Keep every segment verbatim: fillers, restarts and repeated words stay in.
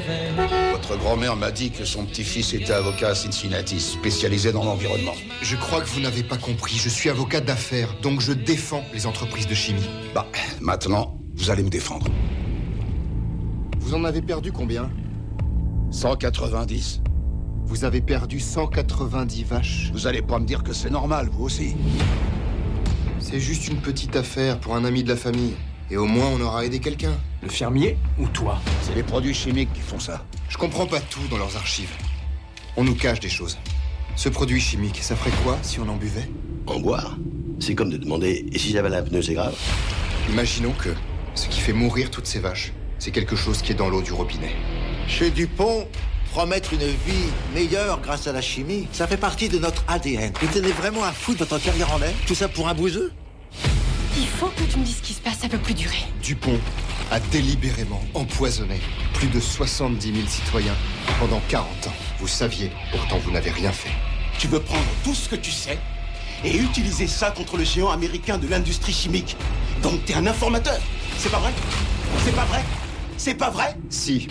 Votre grand-mère m'a dit que son petit-fils était avocat à Cincinnati, spécialisé dans l'environnement. Je crois que vous n'avez pas compris. Je suis avocat d'affaires, donc je défends les entreprises de chimie. Bah, maintenant, vous allez me défendre. Vous en avez perdu combien ? cent quatre-vingt-dix. Vous avez perdu cent quatre-vingt-dix vaches. Vous allez pas me dire que c'est normal, vous aussi. C'est juste une petite affaire pour un ami de la famille. Et au moins, on aura aidé quelqu'un. Le fermier ou toi ? C'est les produits chimiques qui font ça. Je comprends pas tout dans leurs archives. On nous cache des choses. Ce produit chimique, ça ferait quoi si on en buvait ? En boire ? C'est comme de demander « et si j'avale un pneu, c'est grave ?» Imaginons que ce qui fait mourir toutes ces vaches, c'est quelque chose qui est dans l'eau du robinet. Chez Dupont, promettre une vie meilleure grâce à la chimie, ça fait partie de notre A D N. Vous tenez vraiment à foutre votre carrière en l'air ? Tout ça pour un bouseux ? Il faut que tu me dises ce qui se passe, ça peut plus durer. Dupont a délibérément empoisonné plus de soixante-dix mille citoyens pendant quarante ans. Vous saviez, pourtant vous n'avez rien fait. Tu veux prendre tout ce que tu sais et utiliser ça contre le géant américain de l'industrie chimique. Donc t'es un informateur. C'est pas vrai ? C'est pas vrai ? C'est pas vrai ? Si.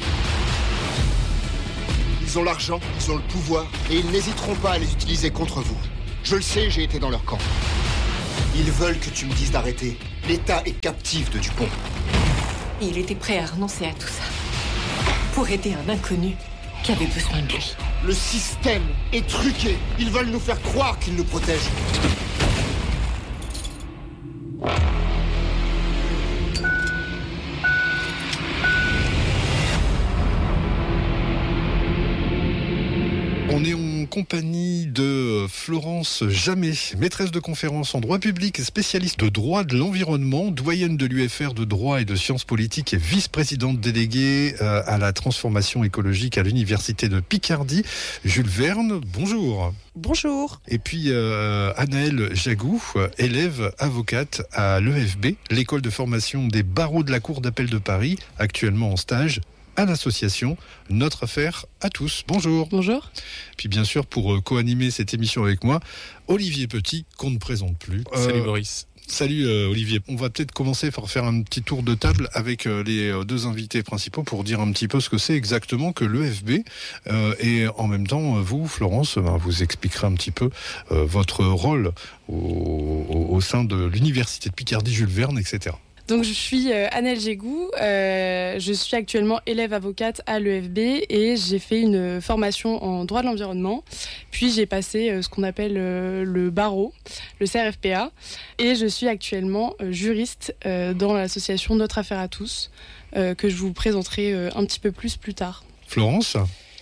Ils ont l'argent, ils ont le pouvoir, et ils n'hésiteront pas à les utiliser contre vous. Je le sais, j'ai été dans leur camp. Ils veulent que tu me dises d'arrêter. L'État est captif de Dupont. Il était prêt à renoncer à tout ça pour aider un inconnu qui avait besoin de lui. Le système est truqué. Ils veulent nous faire croire qu'ils nous protègent. On est en compagnie de Florence Jamet, maîtresse de conférences en droit public, spécialiste de droit de l'environnement, doyenne de l'U F R de droit et de sciences politiques et vice-présidente déléguée à la transformation écologique à l'université de Picardie. Jules Verne, bonjour. Bonjour. Et puis euh, Anaëlle Jagou, élève avocate à l'E F B, l'école de formation des barreaux de la Cour d'appel de Paris, actuellement en stage à l'association Notre Affaire à tous. Bonjour. Bonjour. Puis bien sûr, pour euh, co-animer cette émission avec moi, Olivier Petit, qu'on ne présente plus. Salut euh, Boris. Salut euh, Olivier. On va peut-être commencer par faire un petit tour de table avec euh, les euh, deux invités principaux pour dire un petit peu ce que c'est exactement que l'E F B. Euh, et en même temps, vous, Florence, ben, vous expliquerez un petit peu euh, votre rôle au, au, au sein de l'université de Picardie, Jules Verne, et cetera. Donc je suis euh, Anaëlle Jagou, euh, je suis actuellement élève avocate à l'E F B et j'ai fait une formation en droit de l'environnement. Puis j'ai passé euh, ce qu'on appelle euh, le barreau, le C R F P A, et je suis actuellement euh, juriste euh, dans l'association Notre Affaire à tous, euh, que je vous présenterai euh, un petit peu plus plus tard. Florence ?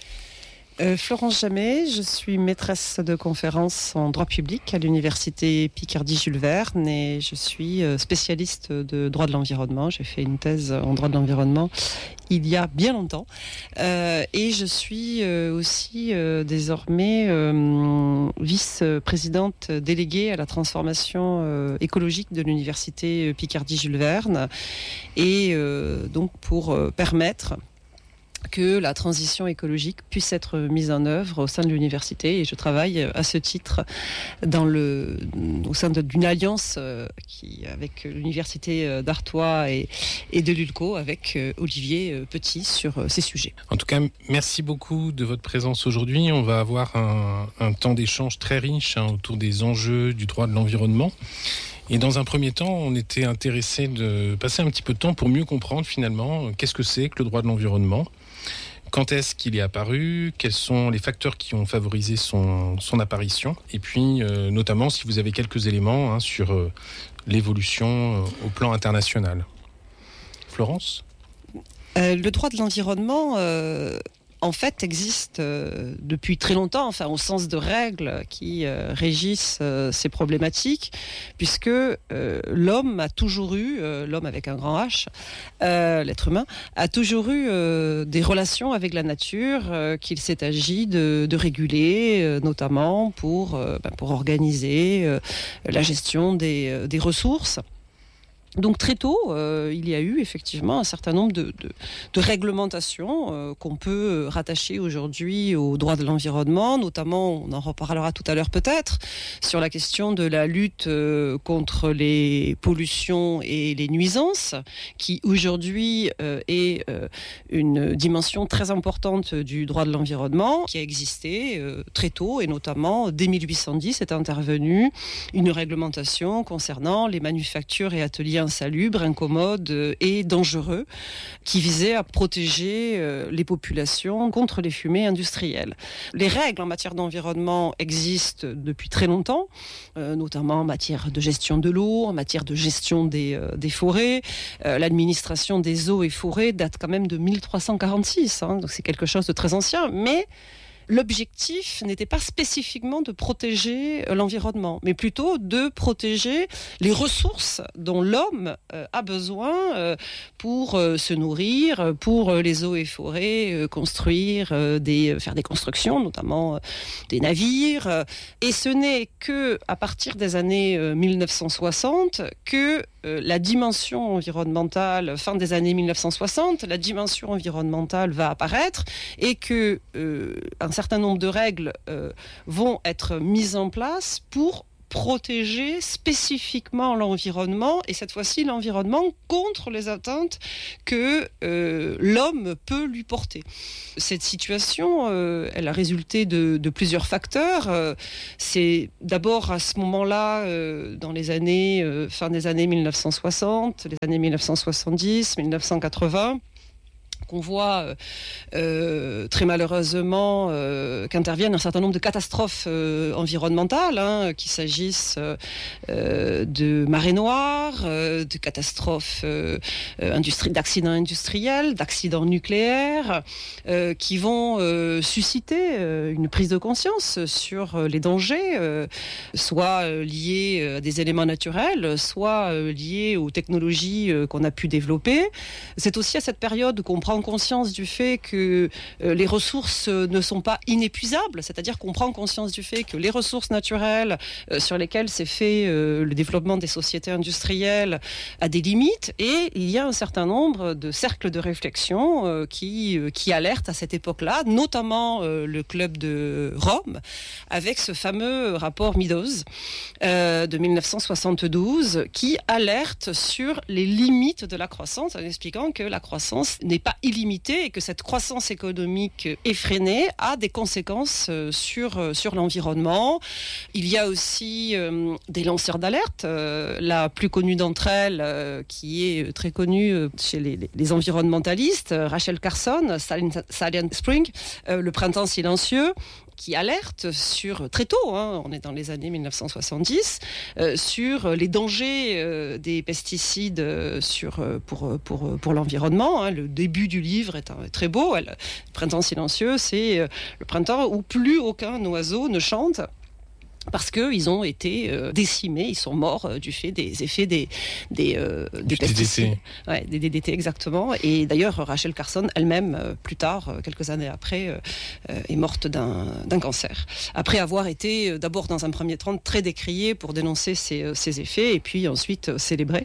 Euh, Florence Jamet, je suis maîtresse de conférences en droit public à l'université Picardie-Jules Verne et je suis spécialiste de droit de l'environnement. J'ai fait une thèse en droit de l'environnement il y a bien longtemps. Euh, et je suis euh, aussi euh, désormais euh, vice-présidente déléguée à la transformation euh, écologique de l'université Picardie-Jules Verne. Et euh, donc pour euh, permettre que la transition écologique puisse être mise en œuvre au sein de l'université. Et je travaille à ce titre dans le, au sein de, d'une alliance euh, qui, avec l'université d'Artois et, et de l'Ulco, avec euh, Olivier Petit sur euh, ces sujets. En tout cas, merci beaucoup de votre présence aujourd'hui. On va avoir un, un temps d'échange très riche hein, autour des enjeux du droit de l'environnement. Et dans un premier temps, on était intéressé de passer un petit peu de temps pour mieux comprendre finalement qu'est-ce que c'est que le droit de l'environnement. Quand est-ce qu'il est apparu ? Quels sont les facteurs qui ont favorisé son, son apparition ? Et puis, euh, notamment, si vous avez quelques éléments hein, sur euh, l'évolution euh, au plan international. Florence ? euh, Le droit de l'environnement... Euh en fait, existe euh, depuis très longtemps, enfin au sens de règles qui euh, régissent euh, ces problématiques, puisque euh, l'homme a toujours eu, euh, l'homme avec un grand H, euh, l'être humain, a toujours eu euh, des relations avec la nature euh, qu'il s'est agi de, de réguler, euh, notamment pour, euh, ben, pour organiser euh, la gestion des, euh, des ressources. Donc très tôt, euh, il y a eu effectivement un certain nombre de, de, de réglementations euh, qu'on peut rattacher aujourd'hui au droit de l'environnement, notamment, on en reparlera tout à l'heure peut-être, sur la question de la lutte euh, contre les pollutions et les nuisances, qui aujourd'hui euh, est euh, une dimension très importante du droit de l'environnement, qui a existé euh, très tôt, et notamment dès mille huit cent dix est intervenue une réglementation concernant les manufactures et ateliers insalubres, incommodes et dangereux, qui visait à protéger euh, les populations contre les fumées industrielles. Les règles en matière d'environnement existent depuis très longtemps, euh, notamment en matière de gestion de l'eau, en matière de gestion des, euh, des forêts. Euh, l'administration des eaux et forêts date quand même de mille trois cent quarante-six, hein, donc c'est quelque chose de très ancien, mais l'objectif n'était pas spécifiquement de protéger l'environnement, mais plutôt de protéger les ressources dont l'homme euh, a besoin euh, pour euh, se nourrir, pour euh, les eaux et forêts, euh, construire, euh, des, faire des constructions, notamment euh, des navires. Euh, et ce n'est que à partir des années euh, mille neuf cent soixante que euh, la dimension environnementale, fin des années mille neuf cent soixante, la dimension environnementale va apparaître et que euh, un certain nombre de règles euh, vont être mises en place pour protéger spécifiquement l'environnement, et cette fois-ci l'environnement contre les atteintes que euh, l'homme peut lui porter. Cette situation, euh, elle a résulté de, de plusieurs facteurs. Euh, c'est d'abord à ce moment-là, euh, dans les années, euh, fin des années mille neuf cent soixante, les années mille neuf cent soixante-dix, mille neuf cent quatre-vingts, qu'on voit euh, très malheureusement euh, qu'interviennent un certain nombre de catastrophes euh, environnementales, hein, qu'il s'agisse euh, de marées noires, euh, de catastrophes euh, industri- d'accidents industriels, d'accidents nucléaires, euh, qui vont euh, susciter euh, une prise de conscience sur euh, les dangers, euh, soit euh, liés à des éléments naturels, soit euh, liés aux technologies euh, qu'on a pu développer. C'est aussi à cette période qu'on prend conscience du fait que euh, les ressources euh, ne sont pas inépuisables, c'est-à-dire qu'on prend conscience du fait que les ressources naturelles euh, sur lesquelles s'est fait euh, le développement des sociétés industrielles a des limites, et il y a un certain nombre de cercles de réflexion euh, qui, euh, qui alertent à cette époque-là, notamment euh, le club de Rome, avec ce fameux rapport Meadows euh, de mille neuf cent soixante-douze qui alerte sur les limites de la croissance, en expliquant que la croissance n'est pas illimitée et que cette croissance économique effrénée a des conséquences sur, sur l'environnement. Il y a aussi euh, des lanceurs d'alerte. Euh, la plus connue d'entre elles, euh, qui est très connue chez les, les, les environnementalistes, Rachel Carson, Silent Spring, euh, le printemps silencieux, qui alerte sur, très tôt, hein, on est dans les années mille neuf cent soixante-dix, euh, sur les dangers euh, des pesticides euh, sur, euh, pour, pour, pour l'environnement. Hein. Le début du livre est, un, est très beau. Elle, le printemps silencieux, c'est euh, le printemps où plus aucun oiseau ne chante, parce qu'ils ont été euh, décimés, ils sont morts euh, du fait des effets des, des, euh, des pesticides. Ouais, des D D T, exactement. Et d'ailleurs, Rachel Carson, elle-même, euh, plus tard, euh, quelques années après, euh, euh, est morte d'un, d'un cancer. Après avoir été, euh, d'abord, dans un premier temps, très décriée pour dénoncer ses, euh, ses effets, et puis ensuite euh, célébrée.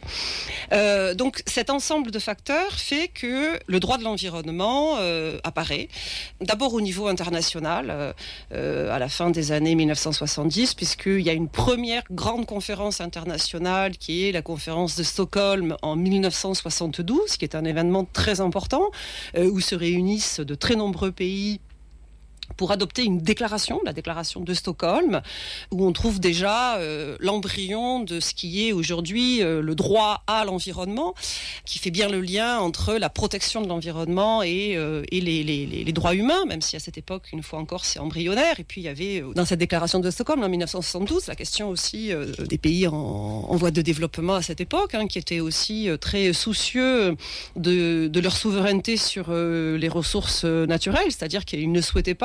Euh, donc, cet ensemble de facteurs fait que le droit de l'environnement euh, apparaît, d'abord au niveau international, euh, euh, à la fin des années mille neuf cent soixante-dix, puisqu'il y a une première grande conférence internationale qui est la conférence de Stockholm en mille neuf cent soixante-douze, qui est un événement très important, euh, où se réunissent de très nombreux pays pour adopter une déclaration, la déclaration de Stockholm, où on trouve déjà euh, l'embryon de ce qui est aujourd'hui euh, le droit à l'environnement, qui fait bien le lien entre la protection de l'environnement et, euh, et les, les, les droits humains, même si à cette époque, une fois encore, c'est embryonnaire. Et puis il y avait, euh, dans cette déclaration de Stockholm, en mille neuf cent soixante-douze, la question aussi euh, des pays en, en voie de développement à cette époque, hein, qui étaient aussi euh, très soucieux de, de leur souveraineté sur euh, les ressources naturelles, c'est-à-dire qu'ils ne souhaitaient pas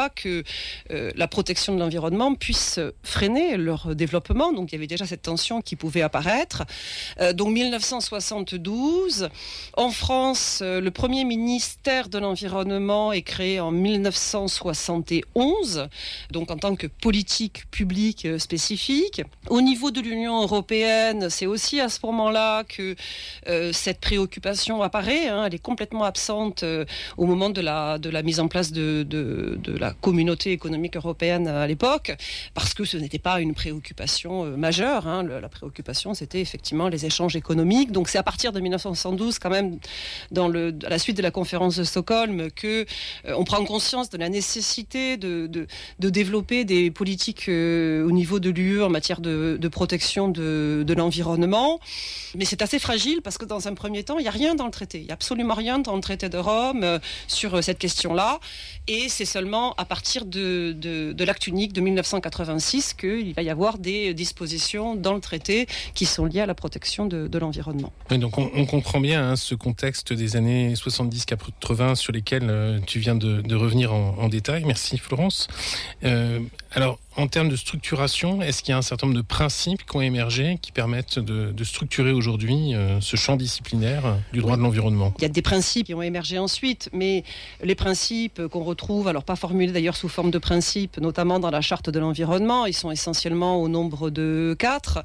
que euh, la protection de l'environnement puisse freiner leur développement. Donc il y avait déjà cette tension qui pouvait apparaître. Euh, donc dix-neuf cent soixante-douze, en France, euh, le premier ministère de l'environnement est créé en dix-neuf cent soixante et onze, donc en tant que politique publique euh, spécifique. Au niveau de l'Union européenne, c'est aussi à ce moment-là que euh, cette préoccupation apparaît. Hein, elle est complètement absente euh, au moment de la, de la mise en place de, de, de la communauté économique européenne à l'époque, parce que ce n'était pas une préoccupation euh, majeure. Hein. Le, la préoccupation, c'était effectivement les échanges économiques. Donc c'est à partir de dix-neuf cent soixante-douze, quand même, dans le, à la suite de la conférence de Stockholm, que euh, on prend conscience de la nécessité de, de, de développer des politiques euh, au niveau de l'U E en matière de, de protection de, de l'environnement. Mais c'est assez fragile parce que dans un premier temps, il n'y a rien dans le traité. Il n'y a absolument rien dans le traité de Rome euh, sur euh, cette question-là. Et c'est seulement à partir de, de, de l'acte unique de dix-neuf cent quatre-vingt-six qu'il va y avoir des dispositions dans le traité qui sont liées à la protection de, de l'environnement. Oui, donc on, on comprend bien hein, ce contexte des années soixante-dix quatre-vingts sur lesquels euh, tu viens de, de revenir en, en détail. Merci Florence. Euh, alors, en termes de structuration, est-ce qu'il y a un certain nombre de principes qui ont émergé, qui permettent de, de structurer aujourd'hui euh, ce champ disciplinaire du droit de l'environnement ? Il y a des principes qui ont émergé ensuite, mais les principes qu'on retrouve, alors pas formulés d'ailleurs sous forme de principes, notamment dans la charte de l'environnement, ils sont essentiellement au nombre de quatre,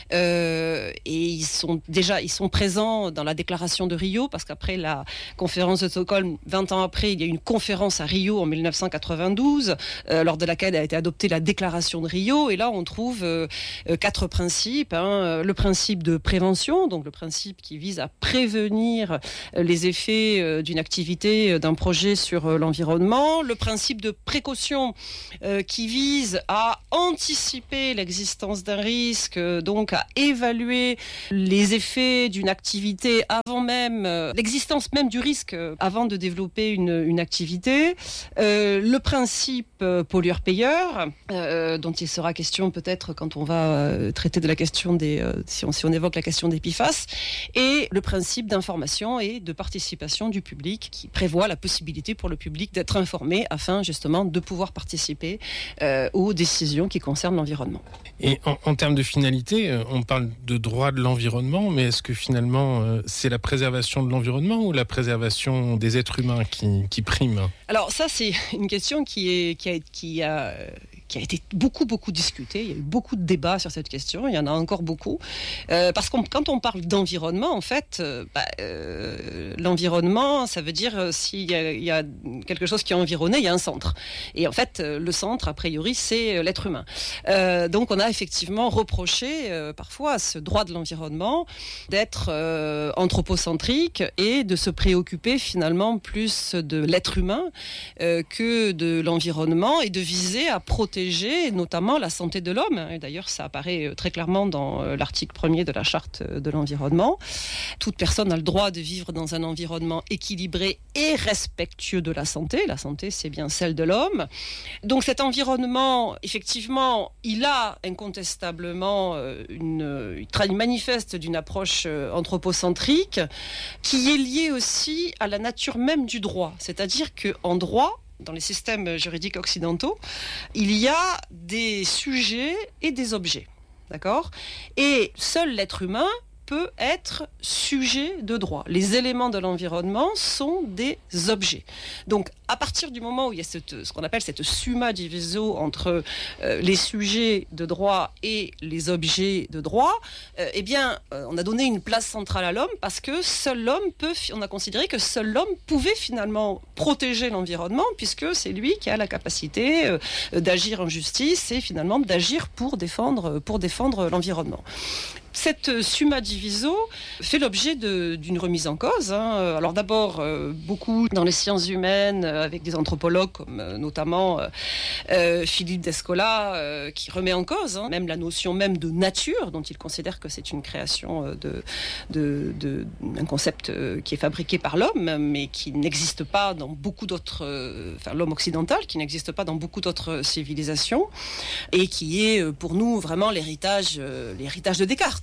euh, et ils sont déjà ils sont présents dans la déclaration de Rio, parce qu'après la conférence de Stockholm, vingt ans après, il y a eu une conférence à Rio en dix-neuf cent quatre-vingt-douze, euh, lors de laquelle a été adoptée la déclaration de Rio, et là on trouve euh, quatre principes. Hein. Le principe de prévention, donc le principe qui vise à prévenir les effets euh, d'une activité, euh, d'un projet sur euh, l'environnement. Le principe de précaution euh, qui vise à anticiper l'existence d'un risque, euh, donc à évaluer les effets d'une activité avant même, euh, l'existence même du risque euh, avant de développer une, une activité. Euh, le principe euh, pollueur-payeur, euh, dont il sera question peut-être quand on va euh, traiter de la question des, euh, si, on, si on évoque la question des P F A S, et le principe d'information et de participation du public qui prévoit la possibilité pour le public d'être informé afin justement de pouvoir participer euh, aux décisions qui concernent l'environnement. Et en, en termes de finalité, on parle de droit de l'environnement, mais est-ce que finalement euh, c'est la préservation de l'environnement ou la préservation des êtres humains qui, qui prime ? Alors ça, c'est une question qui, est, qui, a, qui, a, qui a été beaucoup, beaucoup discutée. Il y a eu beaucoup de débats sur cette question. Il y en a encore beaucoup. Euh, parce que quand on parle d'environnement, en fait, euh, bah, euh, l'environnement, ça veut dire euh, s'il y a, il y a quelque chose qui est environné, il y a un centre. Et en fait, euh, le centre, a priori, c'est l'être humain. Euh, donc on a effectivement reproché euh, parfois à ce droit de l'environnement d'être euh, anthropocentrique et de se préoccuper finalement plus de l'être humain euh, que de l'environnement, et de viser à protéger notamment la santé de l'homme. Et d'ailleurs, ça apparaît très clairement dans euh, l'article premier de la charte de l'environnement. Toute personne a le droit de vivre dans un environnement équilibré et respectueux de la santé. La santé, c'est bien celle de l'homme. Donc cet environnement, effectivement, il a incontestablement euh, une, une manifeste d'une approche euh, anthropocentrique qui est liée aussi à la nature même du droit. C'est-à-dire qu'en droit, dans les systèmes juridiques occidentaux, il y a des sujets et des objets. D'accord ? Et seul l'être humain peut être sujet de droit. Les éléments de l'environnement sont des objets. Donc, à partir du moment où il y a cette, ce qu'on appelle cette summa diviso entre euh, les sujets de droit et les objets de droit, euh, eh bien, euh, on a donné une place centrale à l'homme parce que seul l'homme peut, on a considéré que seul l'homme pouvait finalement protéger l'environnement, puisque c'est lui qui a la capacité euh, d'agir en justice et finalement d'agir pour défendre, pour défendre l'environnement. Cette summa diviso fait l'objet de, d'une remise en cause. Hein. Alors d'abord, euh, beaucoup dans les sciences humaines, euh, avec des anthropologues comme euh, notamment euh, euh, Philippe Descola, euh, qui remet en cause hein, même la notion même de nature, dont il considère que c'est une création euh, de, de, de, un concept euh, qui est fabriqué par l'homme, mais qui n'existe pas dans beaucoup d'autres, euh, enfin l'homme occidental, qui n'existe pas dans beaucoup d'autres civilisations, et qui est euh, pour nous vraiment l'héritage, euh, l'héritage de Descartes.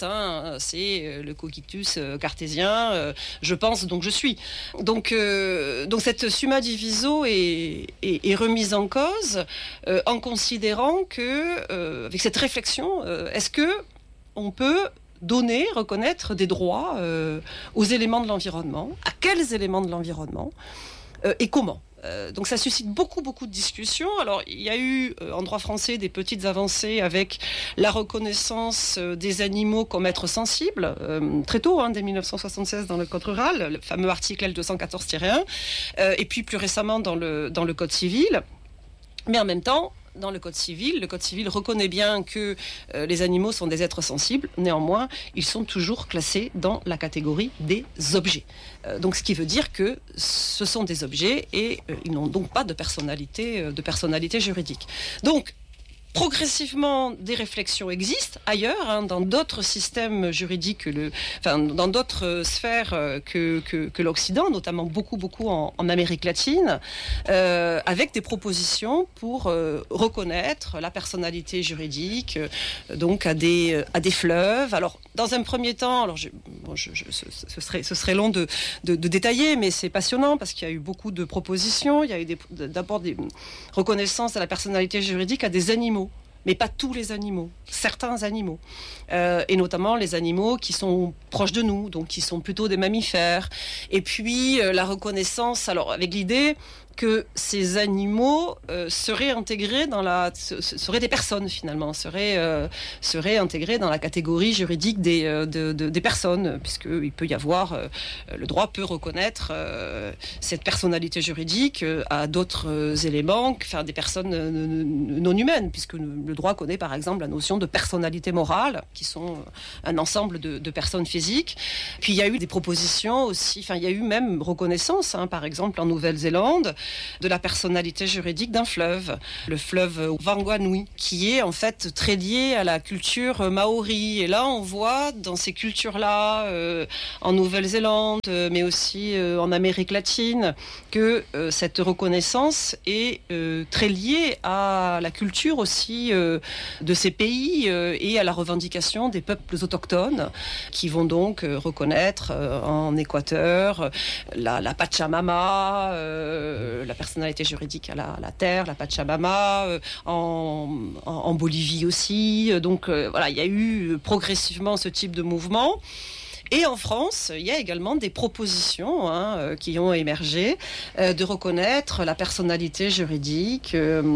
Descartes, hein, c'est le cogictus cartésien, euh, je pense donc je suis. Donc, euh, donc cette summa diviso est, est, est remise en cause euh, en considérant que, euh, avec cette réflexion, euh, est-ce que on peut donner, reconnaître des droits euh, aux éléments de l'environnement, à quels éléments de l'environnement euh, et comment ? Euh, donc ça suscite beaucoup, beaucoup de discussions. Alors, il y a eu, euh, en droit français, des petites avancées avec la reconnaissance euh, des animaux comme êtres sensibles, euh, très tôt, hein, dès dix-neuf cent soixante-seize dans le Code rural, le fameux article L deux cent quatorze tiret un, euh, et puis plus récemment dans le, dans le Code civil. Mais en même temps, dans le Code civil, le Code civil reconnaît bien que euh, les animaux sont des êtres sensibles. Néanmoins, ils sont toujours classés dans la catégorie des objets. Euh, donc, ce qui veut dire que ce sont des objets et euh, ils n'ont donc pas de personnalité, euh, de personnalité juridique. Donc, progressivement, des réflexions existent ailleurs, hein, dans d'autres systèmes juridiques, que le, enfin, dans d'autres sphères que, que, que l'Occident, notamment beaucoup, beaucoup en, en Amérique latine, euh, avec des propositions pour euh, reconnaître la personnalité juridique, euh, donc à des, à des fleuves. Alors, dans un premier temps, alors je, bon, je, je, ce, ce, serait, ce serait long de, de, de détailler, mais c'est passionnant parce qu'il y a eu beaucoup de propositions. Il y a eu des, d'abord des reconnaissances de la personnalité juridique à des animaux. Mais pas tous les animaux, certains animaux, euh, et notamment les animaux qui sont proches de nous, donc qui sont plutôt des mammifères. Et puis euh, la reconnaissance, alors avec l'idée que ces animaux euh, seraient intégrés dans la, seraient des personnes finalement, seraient, euh, seraient intégrés dans la catégorie juridique des, euh, de, de, des personnes, puisqu'il peut y avoir, euh, le droit peut reconnaître euh, cette personnalité juridique euh, à d'autres euh, éléments, enfin des personnes euh, non humaines, puisque le droit connaît par exemple la notion de personnalité morale, qui sont un ensemble de, de personnes physiques. Puis il y a eu des propositions aussi, enfin il y a eu même reconnaissance, hein, par exemple en Nouvelle-Zélande, de la personnalité juridique d'un fleuve, le fleuve Wanganui, qui est en fait très lié à la culture maori. Et là, on voit dans ces cultures-là, euh, en Nouvelle-Zélande, euh, mais aussi euh, en Amérique latine, que euh, cette reconnaissance est euh, très liée à la culture aussi euh, de ces pays euh, et à la revendication des peuples autochtones, qui vont donc euh, reconnaître euh, en Équateur la, la Pachamama, euh, la personnalité juridique à la, à la terre, la Pachamama, euh, en, en, en Bolivie aussi. Donc euh, voilà, il y a eu progressivement ce type de mouvement. Et en France, il y a également des propositions hein, euh, qui ont émergé euh, de reconnaître la personnalité juridique euh,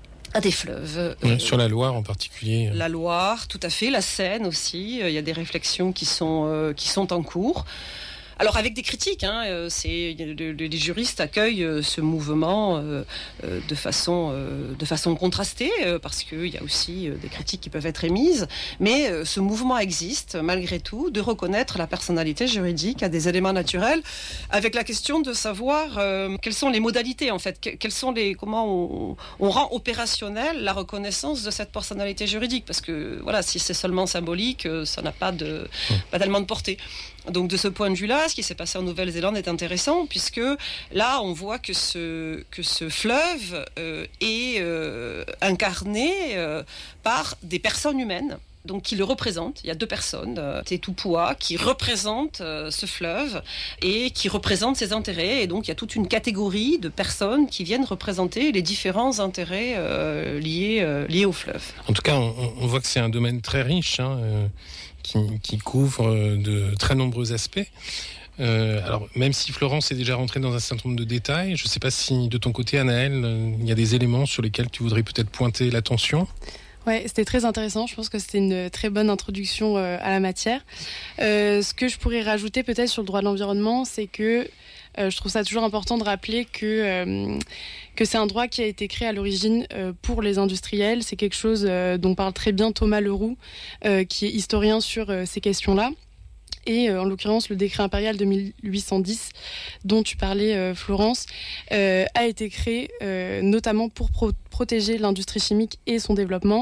à des fleuves. Oui, euh, sur la Loire en particulier. La Loire, tout à fait, la Seine aussi. Il y a des réflexions qui sont, euh, qui sont en cours. Alors avec des critiques, hein, c'est, les juristes accueillent ce mouvement euh, de façon, euh, de façon contrastée, euh, parce qu'il y a aussi des critiques qui peuvent être émises, mais euh, ce mouvement existe malgré tout, de reconnaître la personnalité juridique à des éléments naturels, avec la question de savoir euh, quelles sont les modalités en fait, quelles sont les, comment on, on rend opérationnelle la reconnaissance de cette personnalité juridique, parce que voilà, si c'est seulement symbolique, ça n'a pas, de, pas tellement de portée. Donc de ce point de vue-là, ce qui s'est passé en Nouvelle-Zélande est intéressant, puisque là on voit que ce, que ce fleuve euh, est euh, incarné euh, par des personnes humaines, donc qui le représentent. Il y a deux personnes, euh, Tetupua, qui représentent euh, ce fleuve et qui représentent ses intérêts. Et donc il y a toute une catégorie de personnes qui viennent représenter les différents intérêts euh, liés, euh, liés au fleuve. En tout cas, on, on voit que c'est un domaine très riche, hein, euh... Qui, qui couvre de très nombreux aspects. Euh, alors, même si Florence est déjà rentrée dans un certain nombre de détails, je ne sais pas si de ton côté, Anaëlle, il y a des éléments sur lesquels tu voudrais peut-être pointer l'attention. Ouais, c'était très intéressant. Je pense que c'était une très bonne introduction euh, à la matière. Euh, ce que je pourrais rajouter peut-être sur le droit de l'environnement, c'est que euh, je trouve ça toujours important de rappeler que, euh, que c'est un droit qui a été créé à l'origine euh, pour les industriels. C'est quelque chose euh, dont parle très bien Thomas Leroux, euh, qui est historien sur euh, ces questions-là. Et euh, en l'occurrence, le décret impérial de mille huit cent dix, dont tu parlais, euh, Florence, euh, a été créé euh, notamment pour pro- protéger l'industrie chimique et son développement.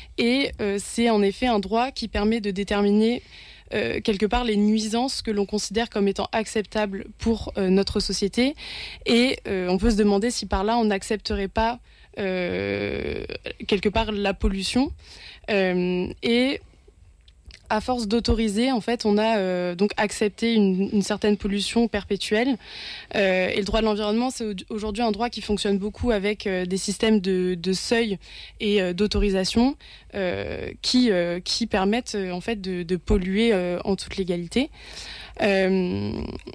Et euh, c'est en effet un droit qui permet de déterminer euh, quelque part les nuisances que l'on considère comme étant acceptables pour euh, notre société. Et euh, on peut se demander si par là on n'accepterait pas euh, quelque part la pollution. Euh, et À force d'autoriser, en fait, on a euh, donc accepté une, une certaine pollution perpétuelle. Euh, et le droit de l'environnement, c'est aujourd'hui un droit qui fonctionne beaucoup avec euh, des systèmes de, de seuil et euh, d'autorisation euh, qui, euh, qui permettent euh, en fait de, de polluer euh, en toute légalité. Euh,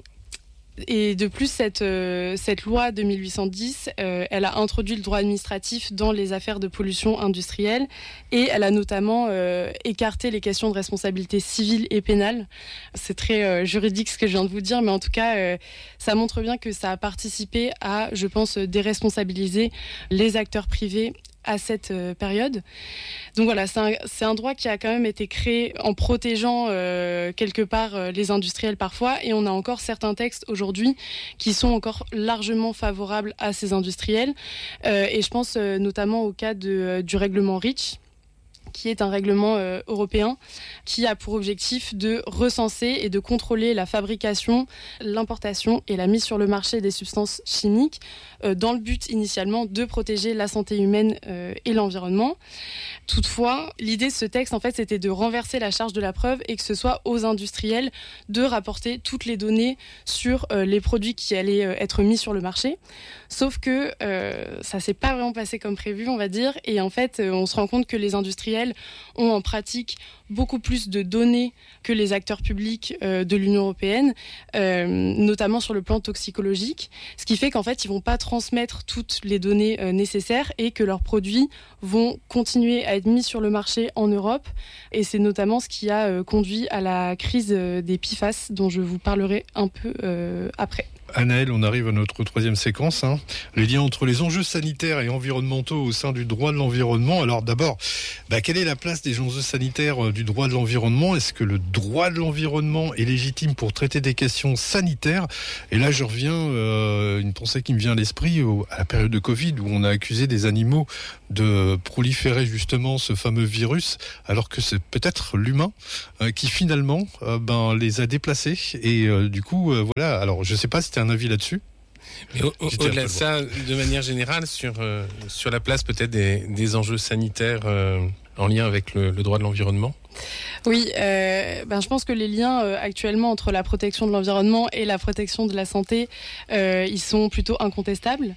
Et de plus, cette, euh, cette loi de mille huit cent dix, euh, elle a introduit le droit administratif dans les affaires de pollution industrielle et elle a notamment euh, écarté les questions de responsabilité civile et pénale. C'est très euh, juridique ce que je viens de vous dire, mais en tout cas, euh, ça montre bien que ça a participé à, je pense, déresponsabiliser les acteurs privés à cette euh, période. Donc voilà, c'est un, c'est un droit qui a quand même été créé en protégeant euh, quelque part euh, les industriels parfois, et on a encore certains textes aujourd'hui qui sont encore largement favorables à ces industriels. Euh, et je pense euh, notamment au cas de, euh, du règlement REACH, qui est un règlement euh, européen qui a pour objectif de recenser et de contrôler la fabrication, l'importation et la mise sur le marché des substances chimiques euh, dans le but initialement de protéger la santé humaine euh, et l'environnement. Toutefois, l'idée de ce texte, en fait, c'était de renverser la charge de la preuve et que ce soit aux industriels de rapporter toutes les données sur euh, les produits qui allaient euh, être mis sur le marché. Sauf que euh, ça s'est pas vraiment passé comme prévu, on va dire, et en fait, euh, on se rend compte que les industriels ont en pratique beaucoup plus de données que les acteurs publics euh, de l'Union européenne, euh, notamment sur le plan toxicologique, ce qui fait qu'en fait, ils vont pas transmettre toutes les données euh, nécessaires et que leurs produits vont continuer à être mis sur le marché en Europe. Et c'est notamment ce qui a euh, conduit à la crise euh, des P F A S, dont je vous parlerai un peu euh, après. Anaëlle, on arrive à notre troisième séquence, hein. Les liens entre les enjeux sanitaires et environnementaux au sein du droit de l'environnement. Alors d'abord, bah, quelle est la place des enjeux sanitaires du droit de l'environnement ? Est-ce que le droit de l'environnement est légitime pour traiter des questions sanitaires ? Et là, je reviens, euh, une pensée qui me vient à l'esprit, au, à la période de Covid, où on a accusé des animaux de proliférer justement ce fameux virus, alors que c'est peut-être l'humain euh, qui finalement euh, ben, les a déplacés. Et euh, du coup, euh, voilà, alors je ne sais pas si tu as un avis là-dessus. Mais au, au, au-delà de ça, de manière générale, sur, euh, sur la place peut-être des, des enjeux sanitaires euh, en lien avec le, le droit de l'environnement ? Oui, euh, ben je pense que les liens euh, actuellement entre la protection de l'environnement et la protection de la santé, euh, ils sont plutôt incontestables.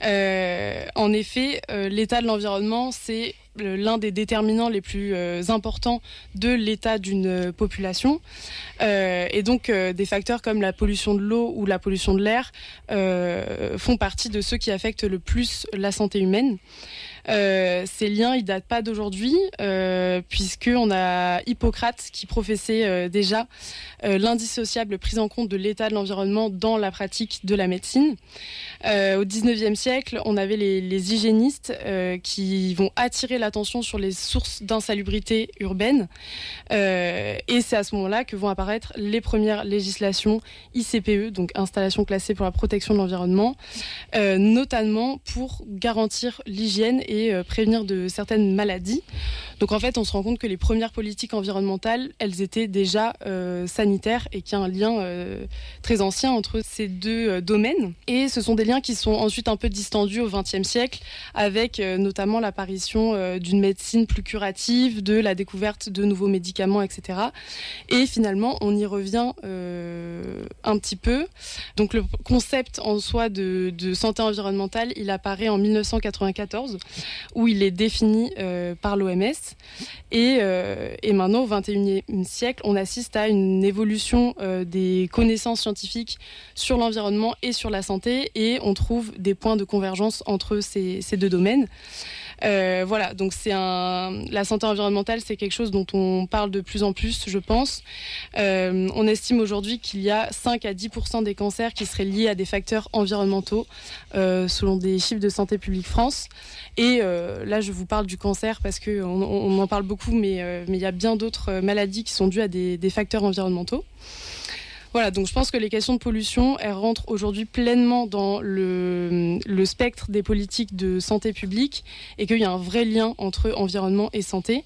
Euh, en effet, euh, l'état de l'environnement, c'est l'un des déterminants les plus euh, importants de l'état d'une euh, population. Euh, et donc, euh, des facteurs comme la pollution de l'eau ou la pollution de l'air euh, font partie de ceux qui affectent le plus la santé humaine. Euh, ces liens, ils datent pas d'aujourd'hui, euh, puisqu'on a Hippocrate qui professait euh, déjà euh, l'indissociable prise en compte de l'état de l'environnement dans la pratique de la médecine. Euh, au dix-neuvième siècle, on avait les, les hygiénistes euh, qui vont attirer l'attention sur les sources d'insalubrité urbaine. Euh, et c'est à ce moment-là que vont apparaître les premières législations I C P E, donc installations classées pour la protection de l'environnement, euh, notamment pour garantir l'hygiène et euh, prévenir de certaines maladies. Donc en fait, on se rend compte que les premières politiques environnementales, elles étaient déjà euh, sanitaires et qu'il y a un lien euh, très ancien entre ces deux euh, domaines. Et ce sont des liens qui sont ensuite un peu distendus au vingtième siècle, avec euh, notamment l'apparition euh, d'une médecine plus curative, de la découverte de nouveaux médicaments, et cetera. Et finalement, on y revient euh, un petit peu. Donc le concept en soi de, de santé environnementale, il apparaît en mille neuf cent quatre-vingt-quatorze, où il est défini euh, par l'O M S. Et, euh, et maintenant, au vingt et unième siècle, on assiste à une évolution euh, des connaissances scientifiques sur l'environnement et sur la santé, et on trouve des points de convergence entre ces, ces deux domaines. Euh, voilà, donc c'est un, la santé environnementale, c'est quelque chose dont on parle de plus en plus, je pense. Euh, on estime aujourd'hui qu'il y a cinq à dix pour cent des cancers qui seraient liés à des facteurs environnementaux, euh, selon des chiffres de Santé publique France. Et euh, là, je vous parle du cancer parce qu'on on en parle beaucoup, mais euh, mais il y a bien d'autres maladies qui sont dues à des, des facteurs environnementaux. Voilà, donc je pense que les questions de pollution, elles rentrent aujourd'hui pleinement dans le, le spectre des politiques de santé publique et qu'il y a un vrai lien entre environnement et santé.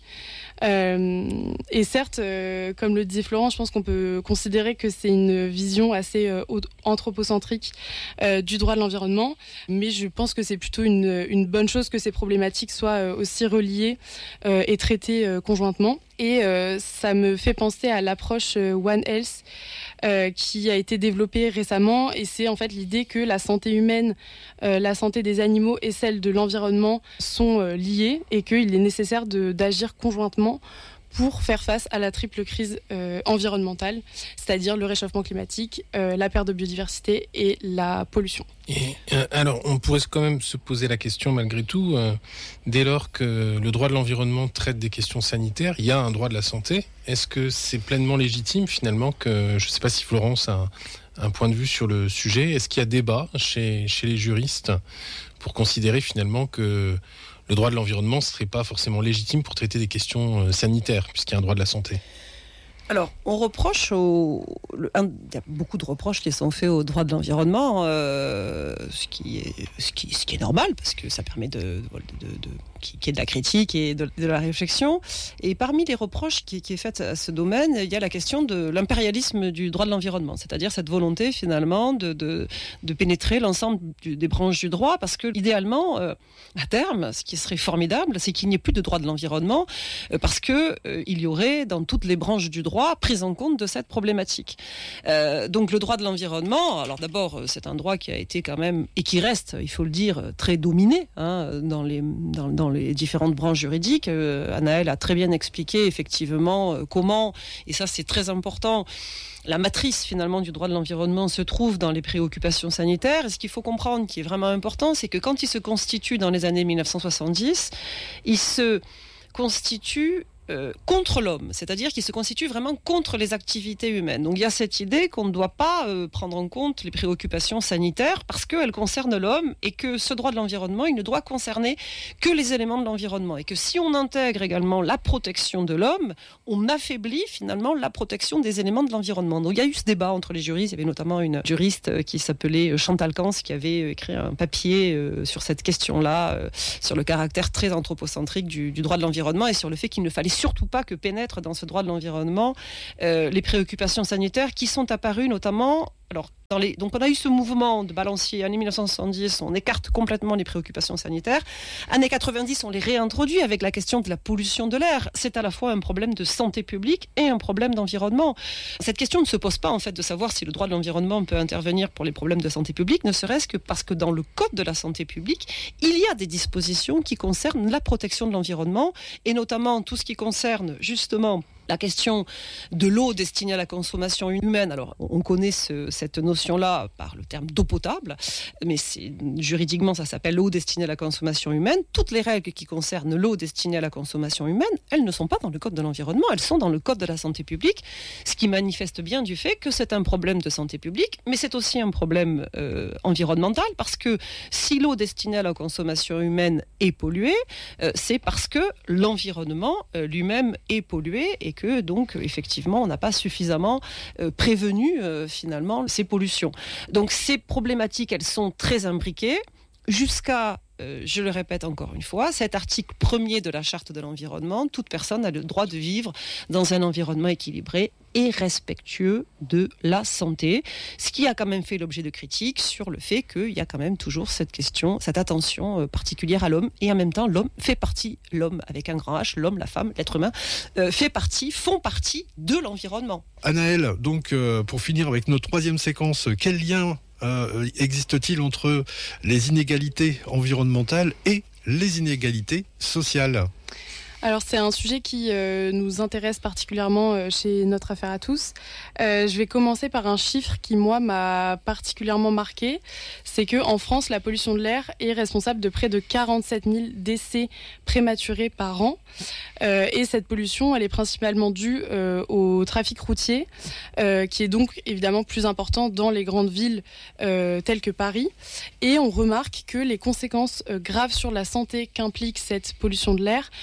Euh, et certes, euh, comme le disait Florent, je pense qu'on peut considérer que c'est une vision assez euh, anthropocentrique euh, du droit de l'environnement, mais je pense que c'est plutôt une, une bonne chose que ces problématiques soient euh, aussi reliées euh, et traitées euh, conjointement. Et euh, ça me fait penser à l'approche euh, One Health euh, qui a été développée récemment, et c'est en fait l'idée que la santé humaine, euh, la santé des animaux et celle de l'environnement sont euh, liées et qu'il est nécessaire de, d'agir conjointement pour faire face à la triple crise euh, environnementale, c'est-à-dire le réchauffement climatique, euh, la perte de biodiversité et la pollution. Et, euh, alors, on pourrait quand même se poser la question, malgré tout, euh, dès lors que le droit de l'environnement traite des questions sanitaires, il y a un droit de la santé. Est-ce que c'est pleinement légitime, finalement, que, je ne sais pas si Florence a un, un point de vue sur le sujet, est-ce qu'il y a débat chez, chez les juristes pour considérer, finalement, que le droit de l'environnement ne serait pas forcément légitime pour traiter des questions sanitaires, puisqu'il y a un droit de la santé? Alors, on reproche au... Le, un, il y a beaucoup de reproches qui sont faits au droit de l'environnement, euh, ce, qui est, ce, qui, ce qui est normal, parce que ça permet de, de, de, de, qu'il y ait de la critique et de, de la réflexion. Et parmi les reproches qui, qui est faite à ce domaine, il y a la question de l'impérialisme du droit de l'environnement, c'est-à-dire cette volonté, finalement, de, de, de pénétrer l'ensemble du, des branches du droit, parce que, idéalement, euh, à terme, ce qui serait formidable, c'est qu'il n'y ait plus de droit de l'environnement, euh, parce qu'il euh, y aurait, dans toutes les branches du droit, prise en compte de cette problématique. Euh, donc le droit de l'environnement, alors d'abord c'est un droit qui a été quand même, et qui reste, il faut le dire, très dominé hein, dans, les, dans, dans les différentes branches juridiques. Euh, Anaëlle a très bien expliqué effectivement euh, comment, et ça c'est très important, la matrice finalement du droit de l'environnement se trouve dans les préoccupations sanitaires. Et ce qu'il faut comprendre, qui est vraiment important, c'est que quand il se constitue dans les années mille neuf cent soixante-dix, il se constitue Euh, contre l'homme, c'est-à-dire qu'il se constitue vraiment contre les activités humaines. Donc il y a cette idée qu'on ne doit pas euh, prendre en compte les préoccupations sanitaires parce qu'elles concernent l'homme et que ce droit de l'environnement, il ne doit concerner que les éléments de l'environnement et que si on intègre également la protection de l'homme, on affaiblit finalement la protection des éléments de l'environnement. Donc il y a eu ce débat entre les juristes, il y avait notamment une juriste qui s'appelait Chantal Kans qui avait écrit un papier euh, sur cette question-là, euh, sur le caractère très anthropocentrique du, du droit de l'environnement et sur le fait qu'il ne fallait surtout pas que pénètrent dans ce droit de l'environnement euh, les préoccupations sanitaires qui sont apparues notamment... Alors, dans les... Donc on a eu ce mouvement de balancier, années mille neuf cent soixante-dix, on écarte complètement les préoccupations sanitaires. Années quatre-vingt-dix, on les réintroduit avec la question de la pollution de l'air. C'est à la fois un problème de santé publique et un problème d'environnement. Cette question ne se pose pas en fait de savoir si le droit de l'environnement peut intervenir pour les problèmes de santé publique, ne serait-ce que parce que dans le Code de la santé publique, il y a des dispositions qui concernent la protection de l'environnement et notamment tout ce qui concerne justement la question de l'eau destinée à la consommation humaine. Alors, on connaît ce, cette notion-là par le terme d'eau potable, mais c'est, juridiquement, ça s'appelle l'eau destinée à la consommation humaine. Toutes les règles qui concernent l'eau destinée à la consommation humaine, elles ne sont pas dans le Code de l'environnement, elles sont dans le Code de la santé publique, ce qui manifeste bien du fait que c'est un problème de santé publique, mais c'est aussi un problème euh, environnemental, parce que si l'eau destinée à la consommation humaine est polluée, euh, c'est parce que l'environnement euh, lui-même est pollué et que donc effectivement on n'a pas suffisamment euh, prévenu euh, finalement ces pollutions. Donc ces problématiques, elles sont très imbriquées jusqu'à Euh, je le répète encore une fois, cet article premier de la Charte de l'environnement, toute personne a le droit de vivre dans un environnement équilibré et respectueux de la santé, ce qui a quand même fait l'objet de critiques sur le fait qu'il y a quand même toujours cette question, cette attention euh, particulière à l'homme, et en même temps l'homme fait partie, l'homme avec un grand H, l'homme, la femme, l'être humain, euh, fait partie, font partie de l'environnement. Anaëlle, donc euh, pour finir avec notre troisième séquence, quel lien Euh, existe-t-il entre les inégalités environnementales et les inégalités sociales ? Alors c'est un sujet qui euh, nous intéresse particulièrement euh, chez Notre Affaire à tous. Euh, je vais commencer par un chiffre qui moi m'a particulièrement marqué. C'est que en France, la pollution de l'air est responsable de près de quarante-sept mille décès prématurés par an. Euh, et cette pollution, elle est principalement due euh, au trafic routier, euh, qui est donc évidemment plus important dans les grandes villes euh, telles que Paris. Et on remarque que les conséquences euh, graves sur la santé qu'implique cette pollution de l'air euh,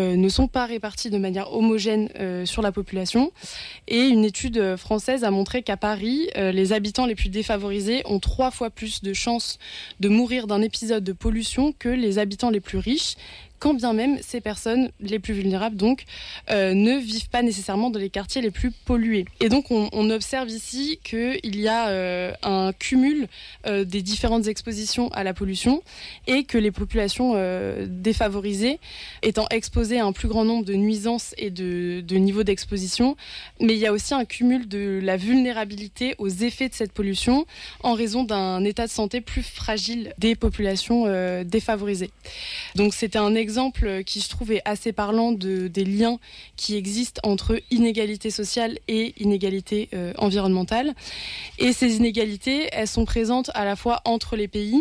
euh, ne sont pas répartis de manière homogène euh, sur la population. Et une étude française a montré qu'à Paris, euh, les habitants les plus défavorisés ont trois fois plus de chances de mourir d'un épisode de pollution que les habitants les plus riches, quand bien même ces personnes les plus vulnérables donc euh, ne vivent pas nécessairement dans les quartiers les plus pollués. Et donc on, on observe ici qu'il y a euh, un cumul euh, des différentes expositions à la pollution et que les populations euh, défavorisées étant exposées à un plus grand nombre de nuisances et de, de niveaux d'exposition, mais il y a aussi un cumul de la vulnérabilité aux effets de cette pollution en raison d'un état de santé plus fragile des populations euh, défavorisées. Donc c'était un exemple qui je trouve est assez parlant de, des liens qui existent entre inégalité sociale et inégalité euh, environnementale. Et ces inégalités, elles sont présentes à la fois entre les pays,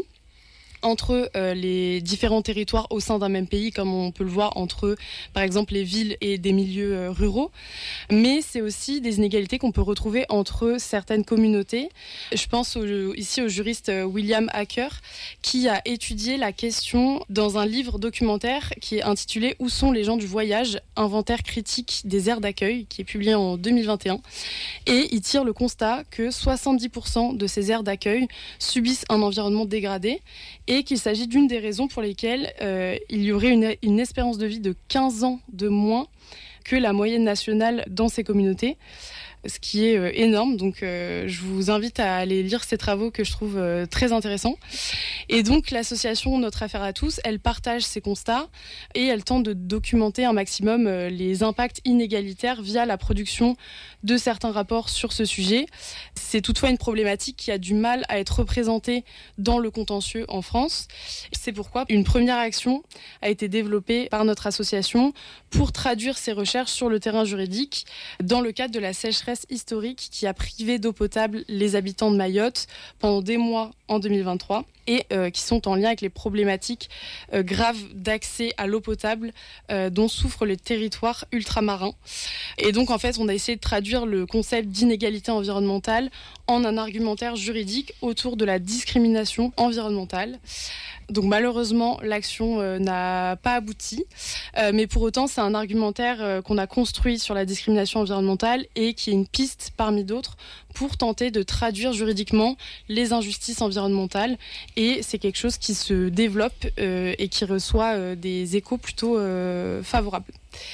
entre euh, les différents territoires au sein d'un même pays, comme on peut le voir entre, par exemple, les villes et des milieux euh, ruraux. Mais c'est aussi des inégalités qu'on peut retrouver entre certaines communautés. Je pense au, ici au juriste William Hacker, qui a étudié la question dans un livre documentaire qui est intitulé « Où sont les gens du voyage ? Inventaire critique des aires d'accueil », qui est publié en deux mille vingt et un. Et il tire le constat que soixante-dix pour cent de ces aires d'accueil subissent un environnement dégradé et qu'il s'agit d'une des raisons pour lesquelles euh, il y aurait une, une espérance de vie de quinze ans de moins que la moyenne nationale dans ces communautés, ce qui est euh, énorme. Donc euh, je vous invite à aller lire ces travaux que je trouve euh, très intéressants. Et donc l'association Notre Affaire à tous, elle partage ces constats et elle tente de documenter un maximum euh, les impacts inégalitaires via la production de certains rapports sur ce sujet. C'est toutefois une problématique qui a du mal à être représentée dans le contentieux en France. C'est pourquoi une première action a été développée par notre association pour traduire ces recherches sur le terrain juridique dans le cadre de la sécheresse historique qui a privé d'eau potable les habitants de Mayotte pendant des mois en deux mille vingt-trois et euh, qui sont en lien avec les problématiques euh, graves d'accès à l'eau potable euh, dont souffrent les territoires ultramarins. Et donc en fait on a essayé de traduire le concept d'inégalité environnementale en un argumentaire juridique autour de la discrimination environnementale. Donc malheureusement, l'action euh, n'a pas abouti, euh, mais pour autant, c'est un argumentaire euh, qu'on a construit sur la discrimination environnementale et qui est une piste parmi d'autres pour tenter de traduire juridiquement les injustices environnementales. Et c'est quelque chose qui se développe euh, et qui reçoit euh, des échos plutôt euh, favorables.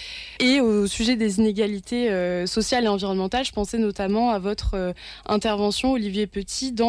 Et au sujet des inégalités euh, sociales et environnementales, je pensais notamment à votre euh, intervention, Olivier Petit, dans